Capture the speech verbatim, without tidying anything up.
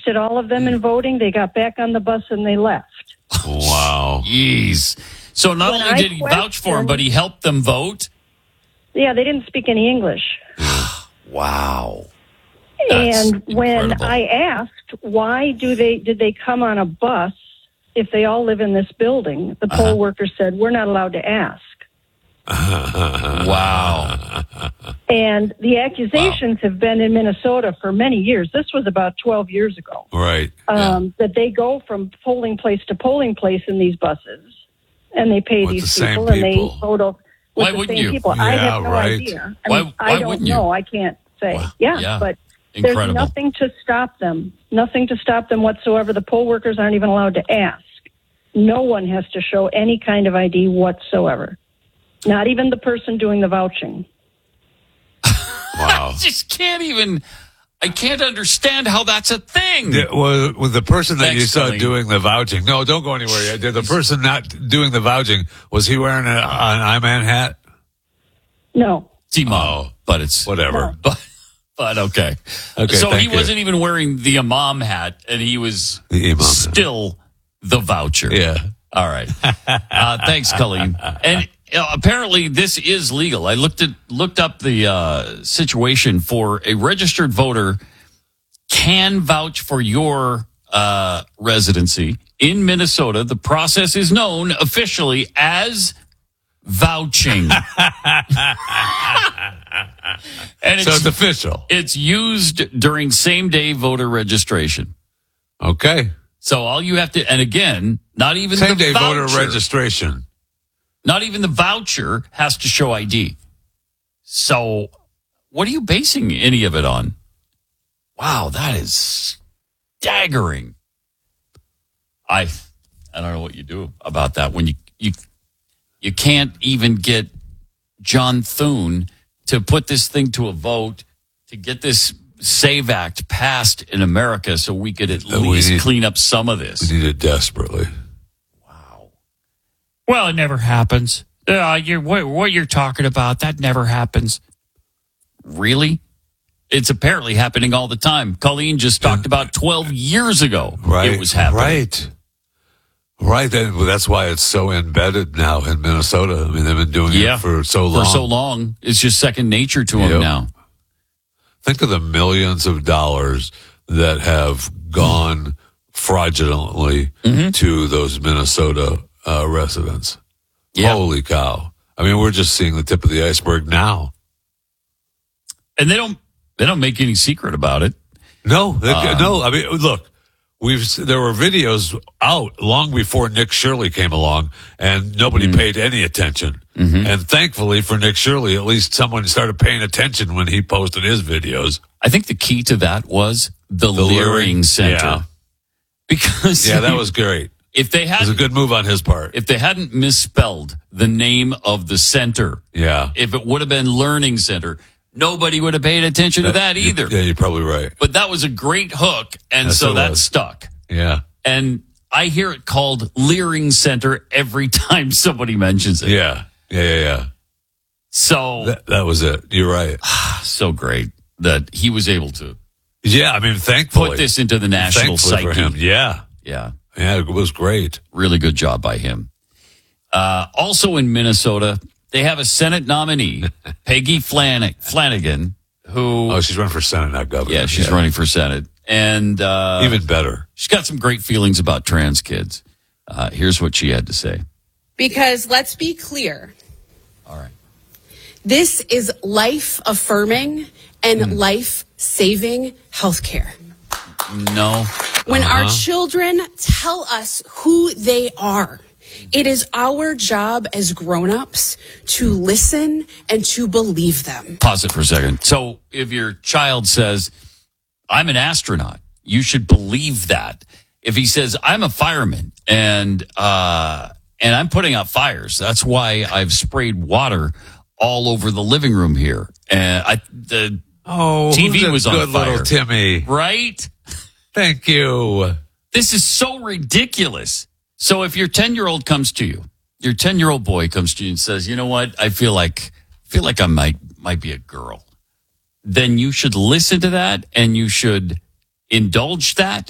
assisted all of them in voting. They got back on the bus and they left. Wow. Jeez. So not When only I did he vouch for him, but he helped them vote? Yeah, they didn't speak any English. Wow. That's and when incredible. I asked, why do they did they come on a bus if they all live in this building, the poll Uh-huh. worker said, we're not allowed to ask. Wow. And the accusations wow. have been in Minnesota for many years. This was about twelve years ago. Right. Um, yeah. That they go from polling place to polling place in these buses, and they pay with these the people, people, and they vote with why the wouldn't same you? people. Yeah, I have no right. idea. I, why, mean, why I don't wouldn't know. you? I can't say. Wow. Yeah, yeah, but incredible. There's nothing to stop them. Nothing to stop them whatsoever. The poll workers aren't even allowed to ask. No one has to show any kind of I D whatsoever. Not even the person doing the vouching. Wow. I just can't even, I can't understand how that's a thing. The, well, with the person that Thanks, you saw Colleen. doing the vouching, no, don't go anywhere yet. The person not doing the vouching, was he wearing a, an I-Man hat? No. T-Mo, Oh, but it's whatever. But, but okay. Okay, so thank he you. wasn't even wearing the imam hat, and he was The imam. still the voucher. Yeah. All right. Uh, thanks, Colleen. And uh, apparently this is legal. I looked at looked up the uh, situation for a registered voter can vouch for your uh, residency in Minnesota. The process is known officially as vouching. And So it's, it's official. it's used during same-day voter registration. Okay. So all you have to, and again, not even Same the day voucher, voter registration. not even the voucher has to show I D. So what are you basing any of it on? Wow, that is staggering. I, I don't know what you do about that when you, you, you can't even get John Thune to put this thing to a vote to get this SAVE Act passed in America so we could at Uh, we least need- clean up some of this. We need it desperately. Wow. Well, it never happens. Uh, you're, what, what you're talking about, that never happens. Really? It's apparently happening all the time. Colleen just talked about twelve years ago Right. it was happening. Right. Right. That, well, that's why it's so embedded now in Minnesota. I mean, they've been doing Yeah. it for so long. For so long. It's just second nature to them Yep. now. Think of the millions of dollars that have gone fraudulently Mm-hmm. to those Minnesota uh, residents. Yeah. Holy cow. I mean, we're just seeing the tip of the iceberg now. And they don't they don't make any secret about it. No, they, Um, no. I mean, look, we've there were videos out long before Nick Shirley came along, and nobody Mm-hmm. paid any attention. And thankfully for Nick Shirley, at least someone started paying attention when he posted his videos. I think the key to that was the, The Leering Leering, Center. yeah. Because Yeah, that was great. if they It was had a good move on his part. if they hadn't misspelled the name of the center, Yeah. if it would have been Learning Center, nobody would have paid attention to that either. Yeah, you're probably right. But that was a great hook, and Yes, so it that was. stuck. Yeah. And I hear it called Leering Center every time somebody mentions it. Yeah. Yeah, yeah, yeah. So, That, that was it. You're right. so great that he was able to Yeah, I mean, thankfully. put this into the national thankfully psyche. for him. Yeah. Yeah. Yeah, it was great. Really good job by him. Uh, also in Minnesota, they have a Senate nominee, Peggy Flan- Flanagan, who, Oh, she's running for Senate, not governor. yeah, she's running for Senate. And uh, Even better. she's got some great feelings about trans kids. Uh, here's what she had to say. Because let's be clear, All right. this is life affirming and life saving healthcare. No. When Uh-huh. our children tell us who they are, it is our job as grown-ups to listen and to believe them. Pause it for a second. So if your child says, I'm an astronaut, you should believe that. If he says, I'm a fireman and uh, and I'm putting out fires, that's why I've sprayed water all over the living room here. And I, the Oh, T V who's a was on good fire. little Timmy. Right? Thank you. This is so ridiculous. So if your ten-year-old comes to you, your ten-year-old boy comes to you and says, you know what, I feel like feel like I might might be a girl, then you should listen to that and you should indulge that